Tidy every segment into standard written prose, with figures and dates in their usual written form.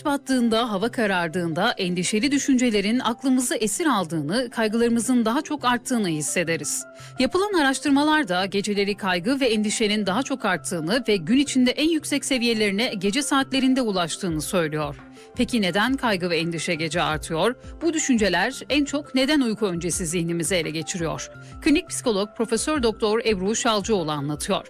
Güneş battığında, hava karardığında endişeli düşüncelerin aklımızı esir aldığını, kaygılarımızın daha çok arttığını hissederiz. Yapılan araştırmalarda geceleri kaygı ve endişenin daha çok arttığını ve gün içinde en yüksek seviyelerine gece saatlerinde ulaştığını söylüyor. Peki neden kaygı ve endişe gece artıyor? Bu düşünceler en çok neden uyku öncesi zihnimizi ele geçiriyor? Klinik psikolog Profesör Doktor Ebru Şalcıoğlu anlatıyor.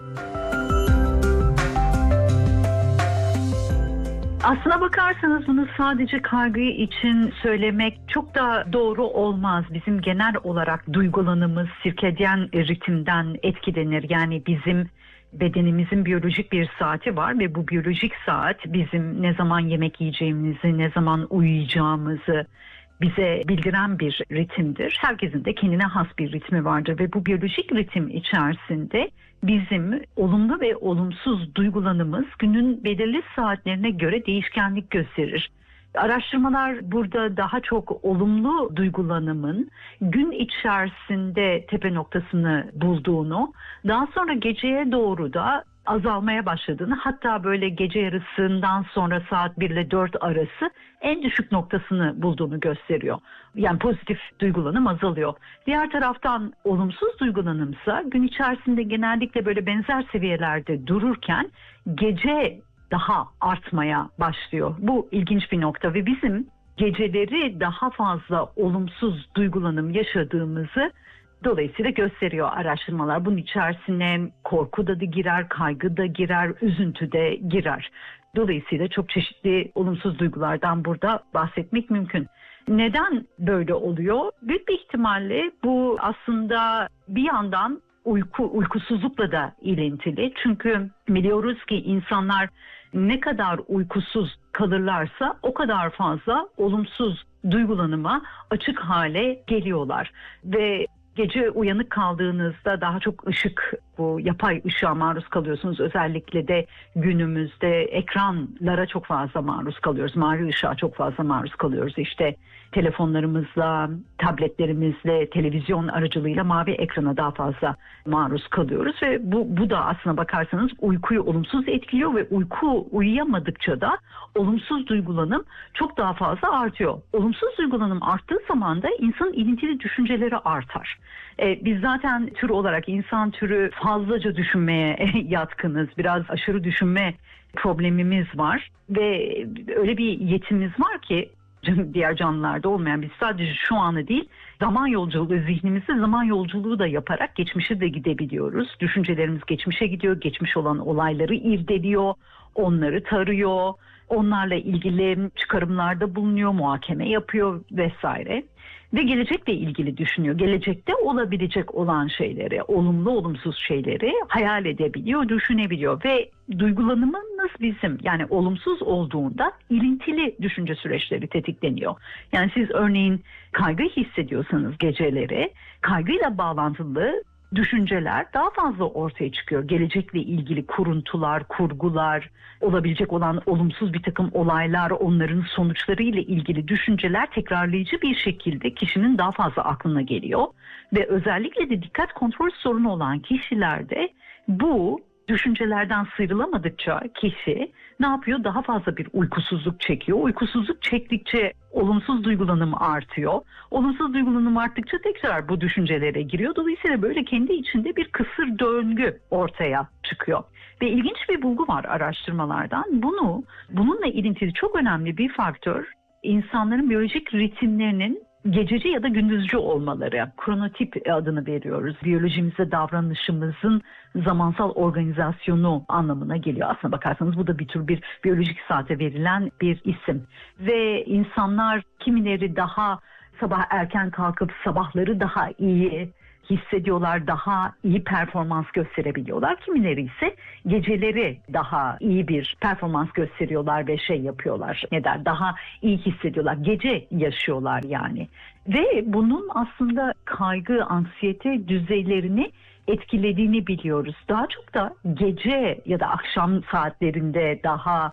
Aslına bakarsanız bunu sadece kaygı için söylemek çok da doğru olmaz. Bizim genel olarak duygulanımız sirkadyen ritimden etkilenir. Yani bizim bedenimizin biyolojik bir saati var ve bu biyolojik saat bizim ne zaman yemek yiyeceğimizi, ne zaman uyuyacağımızı bize bildiren bir ritimdir. Herkesin de kendine has bir ritmi vardır ve bu biyolojik ritim içerisinde bizim olumlu ve olumsuz duygulanımız günün belirli saatlerine göre değişkenlik gösterir. Araştırmalar burada daha çok olumlu duygulanımın gün içerisinde tepe noktasını bulduğunu, daha sonra geceye doğru da azalmaya başladığını, hatta böyle gece yarısından sonra saat 1 ile 4 arası en düşük noktasını bulduğunu gösteriyor. Yani pozitif duygulanım azalıyor. Diğer taraftan olumsuz duygulanımsa gün içerisinde genellikle böyle benzer seviyelerde dururken gece daha artmaya başlıyor. Bu ilginç bir nokta ve bizim geceleri daha fazla olumsuz duygulanım yaşadığımızı dolayısıyla gösteriyor araştırmalar. Bunun içerisine korku da girer, kaygı da girer, üzüntü de girer. Dolayısıyla çok çeşitli olumsuz duygulardan burada bahsetmek mümkün. Neden böyle oluyor? Büyük bir ihtimalle bu aslında bir yandan uykusuzlukla da ilintili. Çünkü biliyoruz ki insanlar ne kadar uykusuz kalırlarsa o kadar fazla olumsuz duygulanıma açık hale geliyorlar. Ve gece uyanık kaldığınızda daha çok bu yapay ışığa maruz kalıyorsunuz. Özellikle de günümüzde ekranlara çok fazla maruz kalıyoruz. Mavi ışığa çok fazla maruz kalıyoruz. İşte telefonlarımızla, tabletlerimizle, televizyon aracılığıyla mavi ekrana daha fazla maruz kalıyoruz. Ve bu da aslına bakarsanız uykuyu olumsuz etkiliyor ve uyuyamadıkça da olumsuz duygulanım çok daha fazla artıyor. Olumsuz duygulanım arttığı zaman da insanın ilintili düşünceleri artar. Biz zaten tür olarak insan türü fazlaca düşünmeye yatkınız. Biraz aşırı düşünme problemimiz var ve öyle bir yetimiz var ki diğer canlılarda olmayan, biz sadece şu anı değil, zaman yolculuğu, zihnimizde zaman yolculuğu da yaparak geçmişe de gidebiliyoruz. Düşüncelerimiz geçmişe gidiyor, geçmiş olan olayları irdeliyor, onları tarıyor, onlarla ilgili çıkarımlarda bulunuyor, muhakeme yapıyor vesaire. Ve gelecekle ilgili düşünüyor. Gelecekte olabilecek olan şeyleri, olumlu olumsuz şeyleri hayal edebiliyor, düşünebiliyor. Ve duygulanımımız bizim, yani olumsuz olduğunda ilintili düşünce süreçleri tetikleniyor. Yani siz örneğin kaygı hissediyorsanız geceleri, kaygıyla bağlantılı düşünceler daha fazla ortaya çıkıyor. Gelecekle ilgili kuruntular, kurgular, olabilecek olan olumsuz bir takım olaylar, onların sonuçları ile ilgili düşünceler tekrarlayıcı bir şekilde kişinin daha fazla aklına geliyor. Ve özellikle de dikkat kontrol sorunu olan kişilerde bu düşüncelerden sıyrılamadıkça kişi ne yapıyor? Daha fazla bir uykusuzluk çekiyor. Uykusuzluk çektikçe olumsuz duygulanım artıyor. Olumsuz duygulanım arttıkça tekrar bu düşüncelere giriyor. Dolayısıyla böyle kendi içinde bir kısır döngü ortaya çıkıyor. Ve ilginç bir bulgu var araştırmalardan. Bununla ilintili çok önemli bir faktör, insanların biyolojik ritimlerinin gececi ya da gündüzcü olmaları. Kronotip adını veriyoruz. Biyolojimizde davranışımızın zamansal organizasyonu anlamına geliyor. Aslına bakarsanız bu da bir biyolojik saate verilen bir isim. Ve insanlar, kimileri daha sabah erken kalkıp sabahları daha iyi hissediyorlar, daha iyi performans gösterebiliyorlar. Kimileri ise geceleri daha iyi bir performans gösteriyorlar ve yapıyorlar. Daha iyi hissediyorlar. Gece yaşıyorlar yani. Ve bunun aslında kaygı, anksiyete düzeylerini etkilediğini biliyoruz. Daha çok da gece ya da akşam saatlerinde daha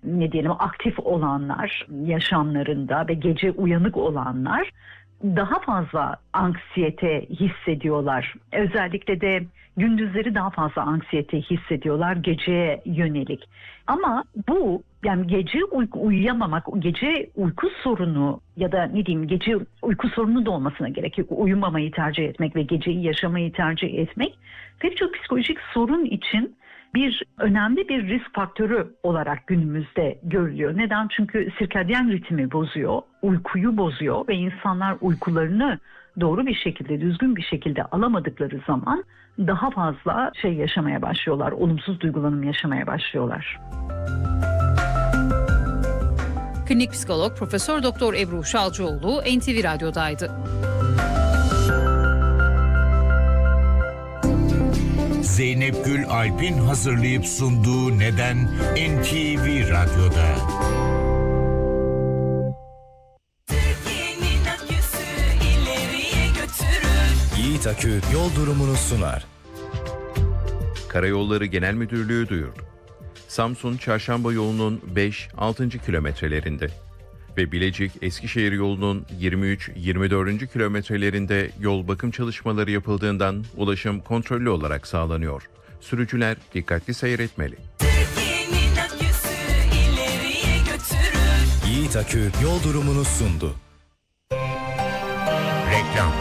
aktif olanlar yaşamlarında ve gece uyanık olanlar daha fazla anksiyete hissediyorlar. Özellikle de gündüzleri daha fazla anksiyete hissediyorlar geceye yönelik. Ama bu yani gece uyuyamamak, gece uyku sorunu ya da ne diyeyim gece uyku sorunu da olmasına gerek yok. Uyumamayı tercih etmek ve geceyi yaşamayı tercih etmek pek çok psikolojik sorun için önemli bir risk faktörü olarak günümüzde görülüyor. Neden? Çünkü sirkadyen ritmi bozuyor, uykuyu bozuyor ve insanlar uykularını doğru bir şekilde, düzgün bir şekilde alamadıkları zaman daha fazla yaşamaya başlıyorlar, olumsuz duygulanım yaşamaya başlıyorlar. Klinik psikolog Profesör Doktor Ebru Şalcıoğlu NTV Radyo'daydı. Zeynep Gül Alp'in hazırlayıp sunduğu Neden NTV Radyo'da. Türkiye'nin aküsü ileriye götürür. Yiğit Akü yol durumunu sunar. Karayolları Genel Müdürlüğü duyurdu. Samsun Çarşamba yolunun 5-6. kilometrelerinde ve Bilecik-Eskişehir yolunun 23-24. kilometrelerinde yol bakım çalışmaları yapıldığından ulaşım kontrollü olarak sağlanıyor. Sürücüler dikkatli seyretmeli. Türkiye'nin aküsü ileriye götürür. Yiğit Akü yol durumunu sundu. Reklam.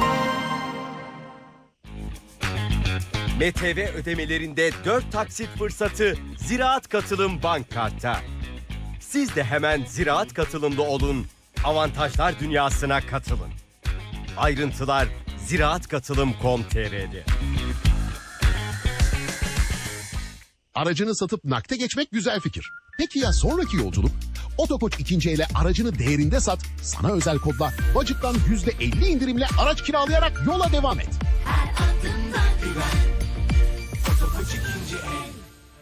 MTV ödemelerinde 4 taksit fırsatı Ziraat Katılım Bank Kart'ta. Siz de hemen Ziraat Katılım'da olun, avantajlar dünyasına katılın. Ayrıntılar ziraatkatılım.com.tr'de. Aracını satıp nakde geçmek güzel fikir. Peki ya sonraki yolculuk? Otokoç ikinci ele aracını değerinde sat, sana özel kodla Budget'tan %50 indirimle araç kiralayarak yola devam et. Her adımda güven. Otokoç ikinci el.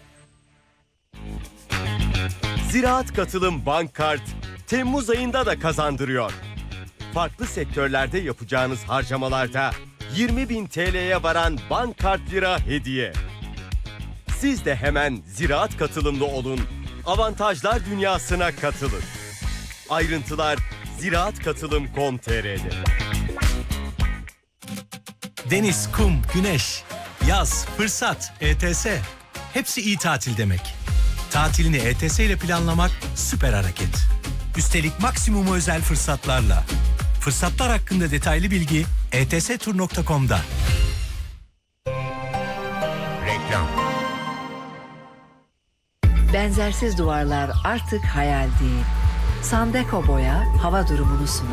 Ziraat Katılım Bank Kart, Temmuz ayında da kazandırıyor. Farklı sektörlerde yapacağınız harcamalarda 20.000 TL'ye varan bank kart lira hediye. Siz de hemen Ziraat Katılım'da olun, avantajlar dünyasına katılın. Ayrıntılar ziraatkatılım.com.tr'de. Deniz, kum, güneş, yaz, fırsat, ETS. Hepsi iyi tatil demek. Tatilini ETS ile planlamak süper hareket. Üstelik maksimum özel fırsatlarla. Fırsatlar hakkında detaylı bilgi etstur.com'da. Reklam. Benzersiz duvarlar artık hayal değil. Sandeko Boya hava durumunu sunar.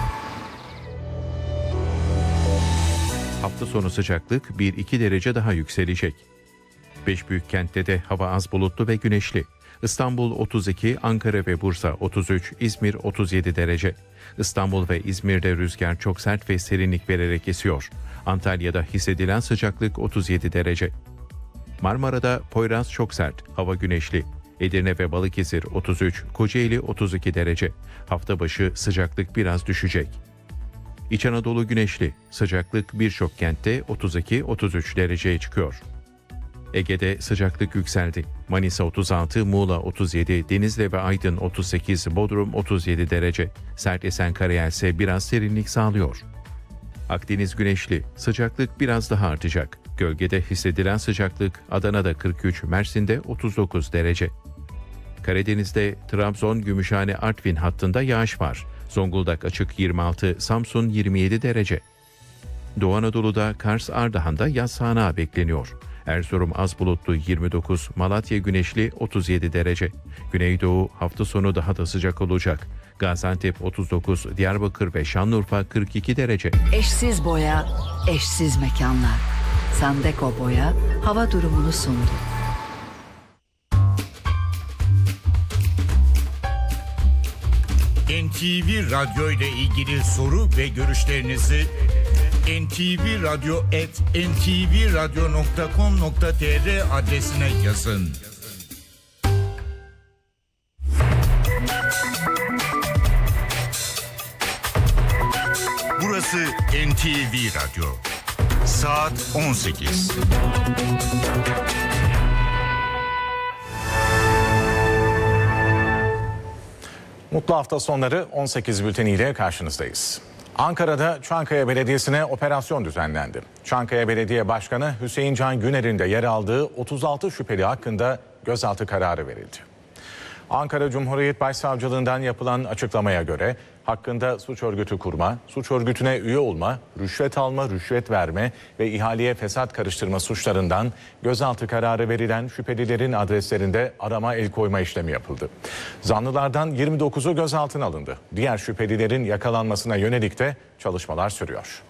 Hafta sonu sıcaklık 1-2 derece daha yükselecek. 5 büyük kentte de hava az bulutlu ve güneşli. İstanbul 32, Ankara ve Bursa 33, İzmir 37 derece. İstanbul ve İzmir'de rüzgar çok sert ve serinlik vererek esiyor. Antalya'da hissedilen sıcaklık 37 derece. Marmara'da Poyraz çok sert, hava güneşli. Edirne ve Balıkesir 33, Kocaeli 32 derece. Hafta başı sıcaklık biraz düşecek. İç Anadolu güneşli, sıcaklık birçok kentte 32-33 dereceye çıkıyor. Ege'de sıcaklık yükseldi. Manisa 36, Muğla 37, Denizli ve Aydın 38, Bodrum 37 derece. Sert esen karayel ise biraz serinlik sağlıyor. Akdeniz güneşli, sıcaklık biraz daha artacak. Gölgede hissedilen sıcaklık Adana'da 43, Mersin'de 39 derece. Karadeniz'de Trabzon, Gümüşhane, Artvin hattında yağış var. Zonguldak açık 26, Samsun 27 derece. Doğu Anadolu'da Kars, Ardahan'da yaz sağanağı bekleniyor. Erzurum az bulutlu 29, Malatya güneşli 37 derece. Güneydoğu hafta sonu daha da sıcak olacak. Gaziantep 39, Diyarbakır ve Şanlıurfa 42 derece. Eşsiz boya, eşsiz mekanlar. Sandeko Boya hava durumunu sundu. NTV Radyo ile ilgili soru ve görüşlerinizi ntvradio@ntvradio.com.tr adresine yazın. Burası NTV Radyo. Saat 18. Mutlu hafta sonları 18 bülteniyle karşınızdayız. Ankara'da Çankaya Belediyesi'ne operasyon düzenlendi. Çankaya Belediye Başkanı Hüseyin Can Güner'in de yer aldığı 36 şüpheli hakkında gözaltı kararı verildi. Ankara Cumhuriyet Başsavcılığından yapılan açıklamaya göre hakkında suç örgütü kurma, suç örgütüne üye olma, rüşvet alma, rüşvet verme ve ihaleye fesat karıştırma suçlarından gözaltı kararı verilen şüphelilerin adreslerinde arama el koyma işlemi yapıldı. Zanlılardan 29'u gözaltına alındı. Diğer şüphelilerin yakalanmasına yönelik de çalışmalar sürüyor.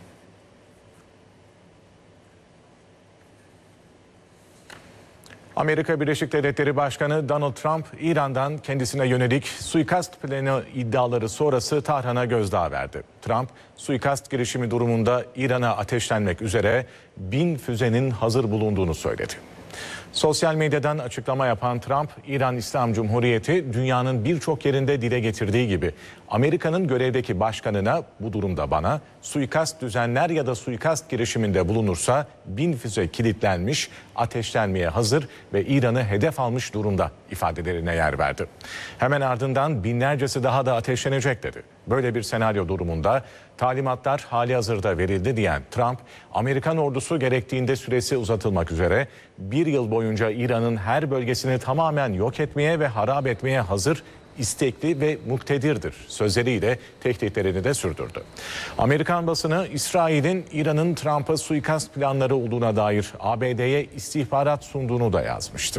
Amerika Birleşik Devletleri Başkanı Donald Trump, İran'dan kendisine yönelik suikast planı iddiaları sonrası Tahran'a gözdağı verdi. Trump, suikast girişimi durumunda İran'a ateşlenmek üzere 1000 füzenin hazır bulunduğunu söyledi. Sosyal medyadan açıklama yapan Trump, İran İslam Cumhuriyeti dünyanın birçok yerinde dile getirdiği gibi Amerika'nın görevdeki başkanına, bu durumda bana, suikast düzenler ya da suikast girişiminde bulunursa 1000 füze kilitlenmiş, ateşlenmeye hazır ve İran'ı hedef almış durumda ifadelerine yer verdi. Hemen ardından binlercesi daha da ateşlenecek dedi. Böyle bir senaryo durumunda talimatlar halihazırda verildi diyen Trump, Amerikan ordusu gerektiğinde süresi uzatılmak üzere 1 yıl boyunca İran'ın her bölgesini tamamen yok etmeye ve harap etmeye hazır, istekli ve muktedirdir sözleriyle tehditlerini de sürdürdü. Amerikan basını İsrail'in İran'ın Trump'a suikast planları olduğuna dair ABD'ye istihbarat sunduğunu da yazmıştı.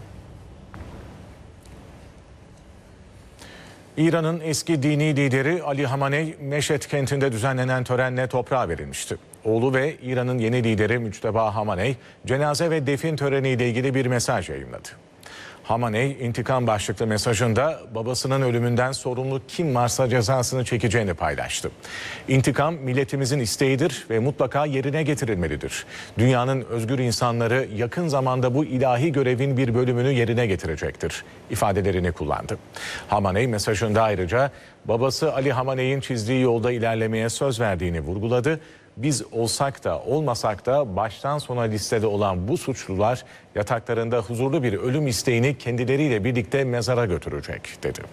İran'ın eski dini lideri Ali Hamaney, Meşhed kentinde düzenlenen törenle toprağa verilmişti. Oğlu ve İran'ın yeni lideri Müçteba Hamaney, cenaze ve defin töreniyle ilgili bir mesaj yayınladı. Hamaney, intikam başlıklı mesajında babasının ölümünden sorumlu kim varsa cezasını çekeceğini paylaştı. İntikam milletimizin isteğidir ve mutlaka yerine getirilmelidir. Dünyanın özgür insanları yakın zamanda bu ilahi görevin bir bölümünü yerine getirecektir ifadelerini kullandı. Hamaney mesajında ayrıca babası Ali Hamaney'in çizdiği yolda ilerlemeye söz verdiğini vurguladı. Biz olsak da olmasak da baştan sona listede olan bu suçlular yataklarında huzurlu bir ölüm isteğini kendileriyle birlikte mezara götürecek dedi.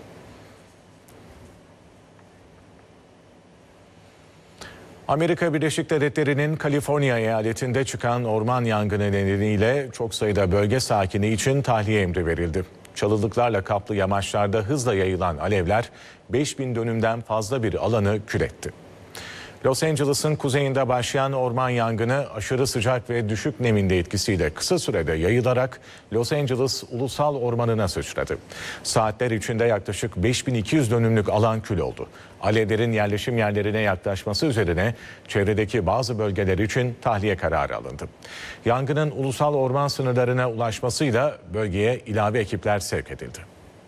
Amerika Birleşik Devletleri'nin Kaliforniya eyaletinde çıkan orman yangını nedeniyle çok sayıda bölge sakini için tahliye emri verildi. Çalılıklarla kaplı yamaçlarda hızla yayılan alevler 5000 dönümden fazla bir alanı kül etti. Los Angeles'ın kuzeyinde başlayan orman yangını aşırı sıcak ve düşük nemin de etkisiyle kısa sürede yayılarak Los Angeles Ulusal Ormanı'na sıçradı. Saatler içinde yaklaşık 5200 dönümlük alan kül oldu. Alevlerin yerleşim yerlerine yaklaşması üzerine çevredeki bazı bölgeler için tahliye kararı alındı. Yangının ulusal orman sınırlarına ulaşmasıyla bölgeye ilave ekipler sevk edildi.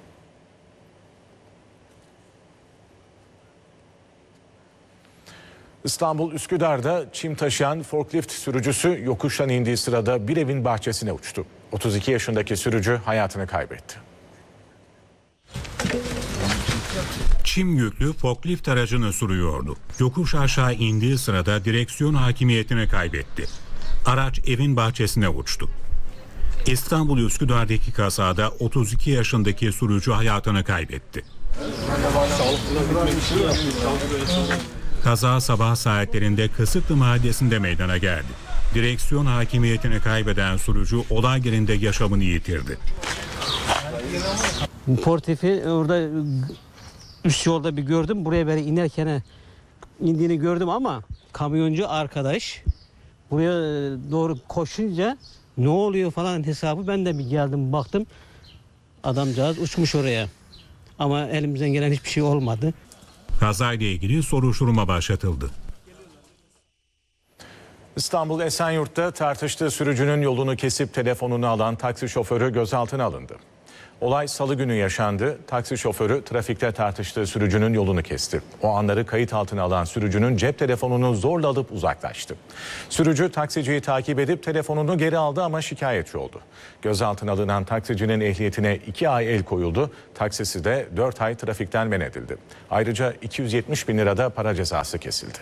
İstanbul Üsküdar'da çim taşıyan forklift sürücüsü yokuştan indiği sırada bir evin bahçesine uçtu. 32 yaşındaki sürücü hayatını kaybetti. Çim yüklü forklift aracını sürüyordu. Yokuş aşağı indiği sırada direksiyon hakimiyetini kaybetti. Araç evin bahçesine uçtu. İstanbul Üsküdar'daki kazada 32 yaşındaki sürücü hayatını kaybetti. Kaza sabah saatlerinde Kısıklı Mahallesi'nde meydana geldi. Direksiyon hakimiyetini kaybeden sürücü olay yerinde yaşamını yitirdi. Portifi orada üst yolda bir gördüm. Buraya böyle inerken indiğini gördüm ama kamyoncu arkadaş buraya doğru koşunca ne oluyor falan hesabı ben de bir geldim baktım. Adamcağız uçmuş oraya. Ama elimizden gelen hiçbir şey olmadı. Kazayla ilgili soruşturma başlatıldı. İstanbul Esenyurt'ta tartıştığı sürücünün yolunu kesip telefonunu alan taksi şoförü gözaltına alındı. Olay salı günü yaşandı. Taksi şoförü trafikte tartıştığı sürücünün yolunu kesti. O anları kayıt altına alan sürücünün cep telefonunu zorla alıp uzaklaştı. Sürücü taksiciyi takip edip telefonunu geri aldı ama şikayetçi oldu. Gözaltına alınan taksicinin ehliyetine 2 ay el koyuldu. Taksisi de 4 ay trafikten men edildi. Ayrıca 270 bin lirada para cezası kesildi.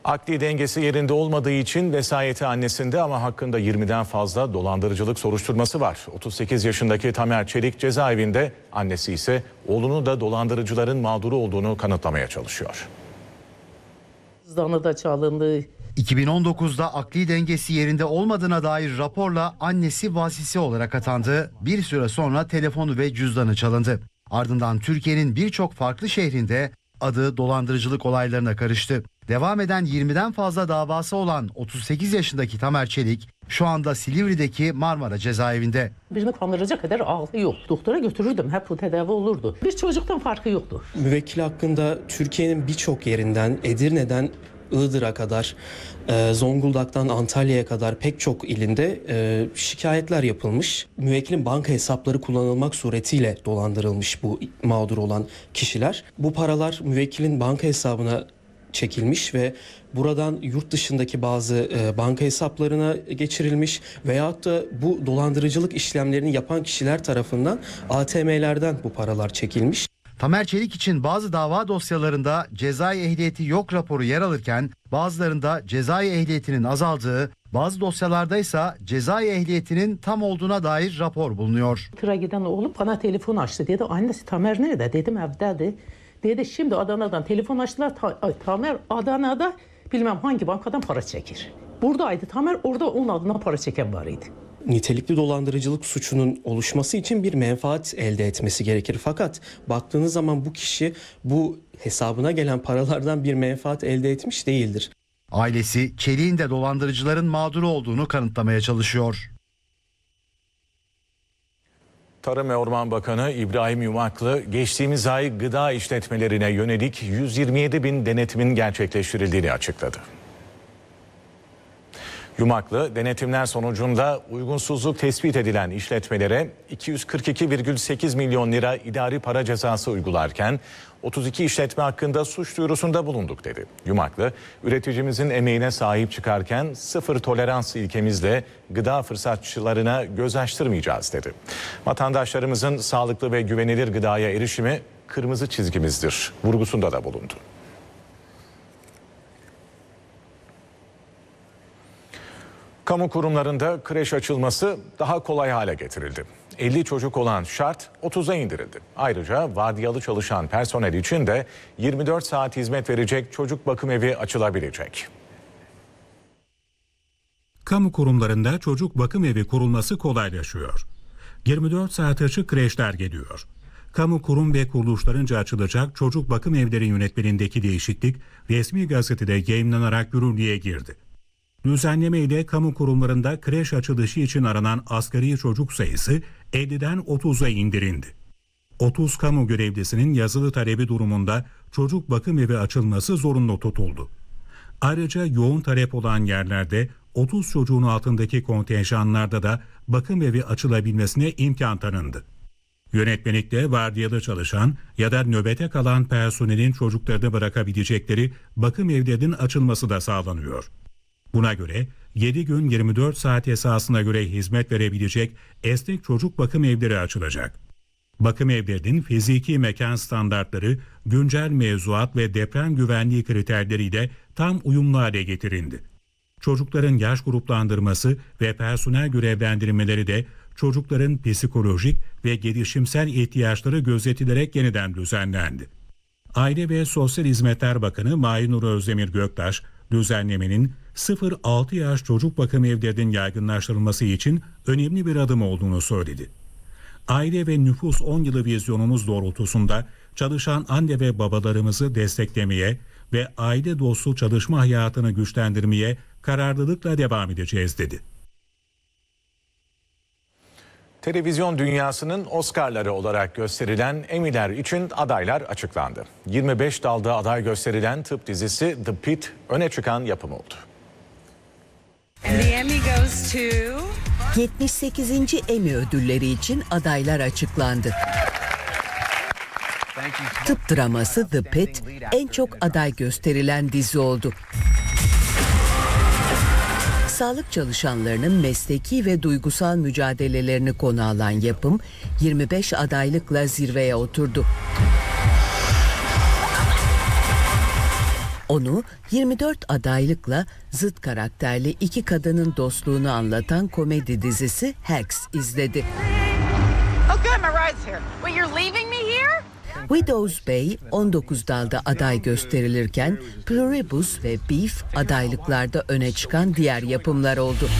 Akli dengesi yerinde olmadığı için vesayeti annesinde ama hakkında 20'den fazla dolandırıcılık soruşturması var. 38 yaşındaki Tamer Çelik cezaevinde, annesi ise oğlunu da dolandırıcıların mağduru olduğunu kanıtlamaya çalışıyor. Da çalındı. 2019'da akli dengesi yerinde olmadığına dair raporla annesi vasisi olarak atandı. Bir süre sonra telefonu ve cüzdanı çalındı. Ardından Türkiye'nin birçok farklı şehrinde adı dolandırıcılık olaylarına karıştı. Devam eden 20'den fazla davası olan 38 yaşındaki Tamer Çelik şu anda Silivri'deki Marmara cezaevinde. Birini kandıracak kadar aklı yok. Doktora götürürdüm, hep bu tedavi olurdu. Bir çocuktan farkı yoktu. Müvekkil hakkında Türkiye'nin birçok yerinden, Edirne'den Iğdır'a kadar, Zonguldak'tan Antalya'ya kadar pek çok ilinde şikayetler yapılmış. Müvekkilin banka hesapları kullanılmak suretiyle dolandırılmış bu mağdur olan kişiler. Bu paralar müvekkilin banka hesabına çekilmiş ve buradan yurt dışındaki bazı banka hesaplarına geçirilmiş veyahut da bu dolandırıcılık işlemlerini yapan kişiler tarafından ATM'lerden bu paralar çekilmiş. Tamer Çelik için bazı dava dosyalarında cezai ehliyeti yok raporu yer alırken bazılarında cezai ehliyetinin azaldığı, bazı dosyalarda ise cezai ehliyetinin tam olduğuna dair rapor bulunuyor. Tıra giden oğlum bana telefon açtı, dedi annesi Tamer nerede? Dedim evdedir. Dedi şimdi Adana'dan telefon açtılar, Tamer Adana'da bilmem hangi bankadan para çekir. Buradaydı Tamer, orada onun adına para çeken var idi. Nitelikli dolandırıcılık suçunun oluşması için bir menfaat elde etmesi gerekir. Fakat baktığınız zaman bu kişi bu hesabına gelen paralardan bir menfaat elde etmiş değildir. Ailesi Çelik'in de dolandırıcıların mağduru olduğunu kanıtlamaya çalışıyor. Tarım ve Orman Bakanı İbrahim Yumaklı geçtiğimiz ay gıda işletmelerine yönelik 127 bin denetimin gerçekleştirildiğini açıkladı. Yumaklı, denetimler sonucunda uygunsuzluk tespit edilen işletmelere 242,8 milyon lira idari para cezası uygularken 32 işletme hakkında suç duyurusunda bulunduk dedi. Yumaklı, üreticimizin emeğine sahip çıkarken sıfır tolerans ilkemizle gıda fırsatçılarına göz açtırmayacağız dedi. Vatandaşlarımızın sağlıklı ve güvenilir gıdaya erişimi kırmızı çizgimizdir vurgusunda da bulundu. Kamu kurumlarında kreş açılması daha kolay hale getirildi. 50 çocuk olan şart 30'a indirildi. Ayrıca vardiyalı çalışan personel için de 24 saat hizmet verecek çocuk bakım evi açılabilecek. Kamu kurumlarında çocuk bakım evi kurulması kolaylaşıyor. 24 saat açık kreşler geliyor. Kamu kurum ve kuruluşlarınca açılacak çocuk bakım evleri yönetmeliğindeki değişiklik resmi gazetede yayımlanarak yürürlüğe girdi. Düzenleme ile kamu kurumlarında kreş açılışı için aranan asgari çocuk sayısı 50'den 30'a indirildi. 30 kamu görevlisinin yazılı talebi durumunda çocuk bakım evi açılması zorunlu tutuldu. Ayrıca yoğun talep olan yerlerde 30 çocuğun altındaki kontenjanlarda da bakım evi açılabilmesine imkan tanındı. Yönetmelikte vardiyalı çalışan ya da nöbete kalan personelin çocuklarını bırakabilecekleri bakım evlerinin açılması da sağlanıyor. Buna göre 7 gün 24 saat esasına göre hizmet verebilecek esnek çocuk bakım evleri açılacak. Bakım evlerinin fiziki mekan standartları, güncel mevzuat ve deprem güvenliği kriterleriyle tam uyumlu hale getirildi. Çocukların yaş gruplandırması ve personel görevlendirmeleri de çocukların psikolojik ve gelişimsel ihtiyaçları gözetilerek yeniden düzenlendi. Aile ve Sosyal Hizmetler Bakanı Mahinur Özdemir Göktaş, düzenlemenin 0-6 yaş çocuk bakım evlerinin yaygınlaştırılması için önemli bir adım olduğunu söyledi. Aile ve Nüfus 10 yılı vizyonumuz doğrultusunda çalışan anne ve babalarımızı desteklemeye ve aile dostu çalışma hayatını güçlendirmeye kararlılıkla devam edeceğiz dedi. Televizyon dünyasının Oscar'ları olarak gösterilen Emmy'ler için adaylar açıklandı. 25 dalda aday gösterilen tıp dizisi The Pitt öne çıkan yapım oldu. And the Emmy goes to 78. Emmy ödülleri için adaylar açıklandı. Tıp draması The Pitt en çok aday gösterilen dizi oldu. Sağlık çalışanlarının mesleki ve duygusal mücadelelerini konu alan yapım 25 adaylıkla zirveye oturdu. Onu 24 adaylıkla zıt karakterli iki kadının dostluğunu anlatan komedi dizisi Hacks izledi. Widows Bay 19 dalda aday gösterilirken Pluribus ve Beef adaylıklarda öne çıkan diğer yapımlar oldu.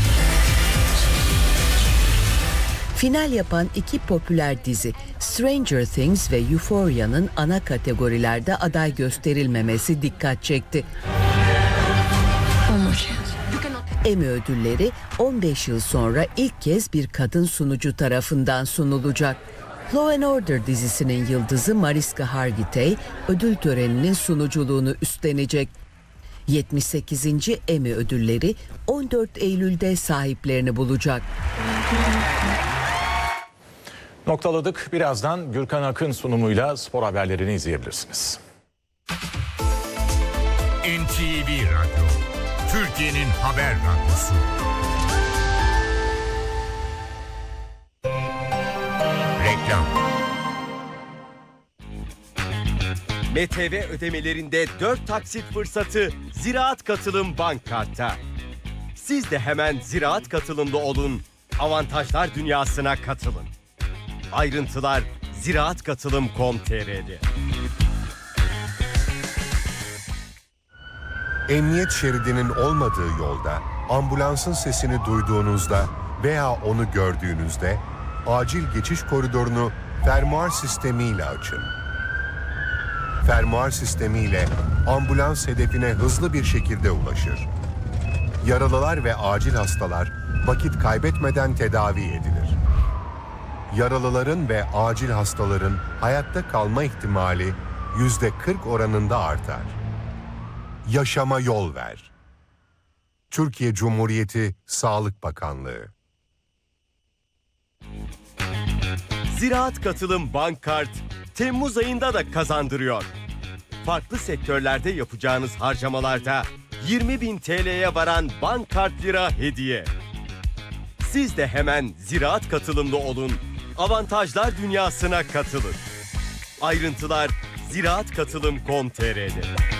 Final yapan iki popüler dizi Stranger Things ve Euphoria'nın ana kategorilerde aday gösterilmemesi dikkat çekti. Emmy ödülleri 15 yıl sonra ilk kez bir kadın sunucu tarafından sunulacak. Law and Order dizisinin yıldızı Mariska Hargitay ödül töreninin sunuculuğunu üstlenecek. 78. Emmy ödülleri 14 Eylül'de sahiplerini bulacak. Noktaladık. Birazdan Gürkan Akın sunumuyla spor haberlerini izleyebilirsiniz. NTV Radyo, Türkiye'nin haber radyosu. Reklam. MTV ödemelerinde 4 taksit fırsatı Ziraat Katılım Bank Kart'ta. Siz de hemen Ziraat Katılımlı olun, avantajlar dünyasına katılın. Ayrıntılar ziraatkatılım.com.tr'de. Emniyet şeridinin olmadığı yolda ambulansın sesini duyduğunuzda veya onu gördüğünüzde acil geçiş koridorunu fermuar sistemiyle açın. Fermuar sistemiyle ambulans hedefine hızlı bir şekilde ulaşır. Yaralılar ve acil hastalar vakit kaybetmeden tedavi edilir. Yaralıların ve acil hastaların hayatta kalma ihtimali %40 oranında artar. Yaşama yol ver. Türkiye Cumhuriyeti Sağlık Bakanlığı. Ziraat Katılım Bank Kart Temmuz ayında da kazandırıyor. Farklı sektörlerde yapacağınız harcamalarda 20.000 TL'ye varan bank kart lira hediye. Siz de hemen Ziraat Katılımlı olun, avantajlar dünyasına katılın. Ayrıntılar ziraatkatılım.com.tr'de.